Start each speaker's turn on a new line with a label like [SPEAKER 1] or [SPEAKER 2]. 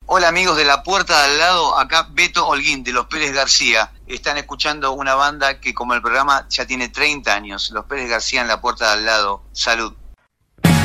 [SPEAKER 1] Hola amigos de La Puerta de Al Lado, acá Beto Holguín de Los Pérez García. Están escuchando una banda que como el programa ya tiene 30 años, Los Pérez García en La Puerta de Al Lado. Salud.